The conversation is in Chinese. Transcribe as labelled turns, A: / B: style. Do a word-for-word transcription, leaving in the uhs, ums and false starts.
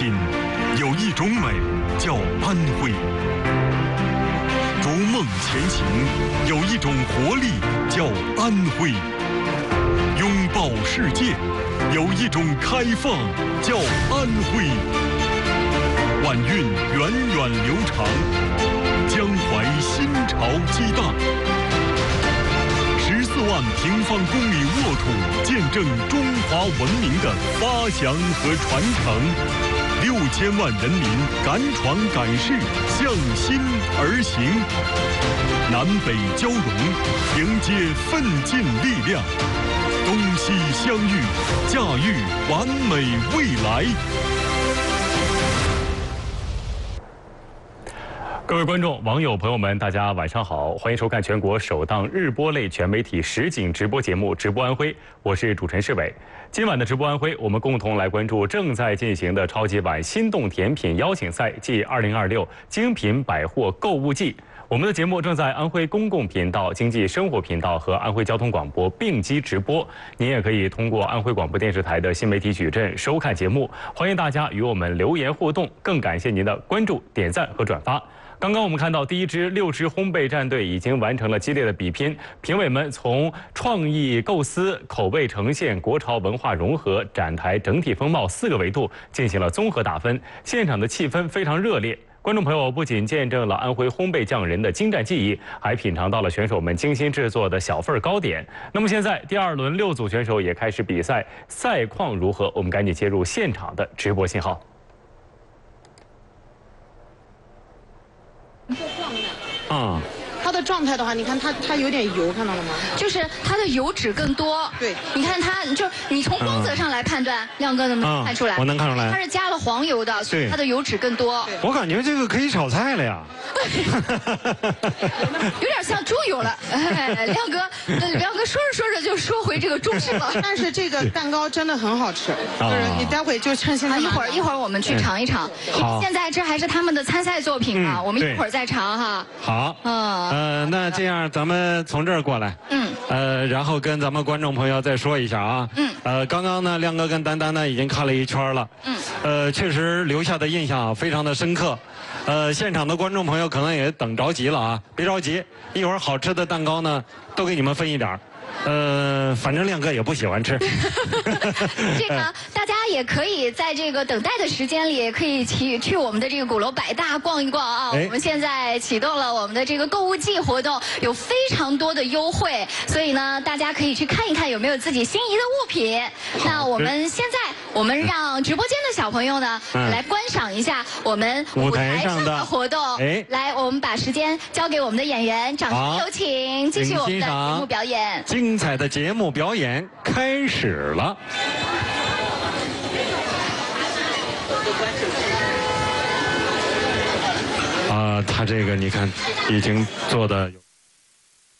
A: 心，有一种美叫安徽；逐梦前行，有一种活力叫安徽；拥抱世界，有一种开放叫安徽。晚运源远流长，江淮新潮激荡。十四万平方公里沃土，见证中华文明的发祥和传承。六千万人民敢闯敢试，向心而行。南北交融，迎接奋进力量。东西相遇，驾驭完美未来。
B: 各位观众、网友、朋友们，大家晚上好，欢迎收看全国首档日播类全媒体实景直播节目《直播安徽》，我是主持人世伟。今晚的直播安徽，我们共同来关注正在进行的超级碗心动甜品邀请赛暨二零二六精品百货购物季。我们的节目正在安徽公共频道、经济生活频道和安徽交通广播并机直播，您也可以通过安徽广播电视台的新媒体矩阵收看节目。欢迎大家与我们留言互动，更感谢您的关注、点赞和转发。刚刚我们看到第一支六支烘焙战队已经完成了激烈的比拼，评委们从创意构思、口味呈现、国潮文化融合、展台整体风貌四个维度进行了综合打分，现场的气氛非常热烈。观众朋友不仅见证了安徽烘焙匠人的精湛技艺，还品尝到了选手们精心制作的小份糕点。那么现在第二轮六组选手也开始比赛，赛况如何？我们赶紧接入现场的直播信号。
C: 啊、嗯，
D: 它的状态的话，你看它它有点油，看到了吗？
E: 就是它的油脂更多。
D: 对，
E: 你看它，就你从光泽上来判断，嗯、亮哥能不能看出来？
C: 嗯、我能看出来，
E: 它是加了黄油的，所以它的油脂更多。
C: 我感觉这个可以炒菜了呀。
E: 有点像猪油了。哎，亮哥，亮哥说着说着就说回这个中式了。
D: 但是这个蛋糕真的很好吃，就是你待会就趁现在。
E: 一会儿一会儿我们去尝一尝。
C: 好，
E: 现在这还是他们的参赛作品嘛，
C: 嗯、
E: 我们一会儿再尝哈。
C: 好，嗯，呃，那这样咱们从这儿过来，
E: 嗯，
C: 呃，然后跟咱们观众朋友再说一下啊，
E: 嗯，
C: 呃，刚刚呢，亮哥跟丹丹呢已经看了一圈了，
E: 嗯，
C: 呃，确实留下的印象非常的深刻。呃，现场的观众朋友可能也等着急了啊，别着急，一会儿好吃的蛋糕呢，都给你们分一点儿。呃，反正亮哥也不喜欢吃。
E: 这个大家也可以在这个等待的时间里，也可以去去我们的这个鼓楼百大逛一逛啊。
C: 哎、
E: 我们现在启动了我们的这个购物季活动，有非常多的优惠，所以呢，大家可以去看一看有没有自己心仪的物品。那我们现在，我们让直播间的小朋友呢，嗯、来观赏一下我们舞台上的活动。
C: 哎，
E: 来，我们把时间交给我们的演员，掌声有请，继续我们的节目表演。
C: 精彩的节目表演开始了。啊，他这个你看，已经做的。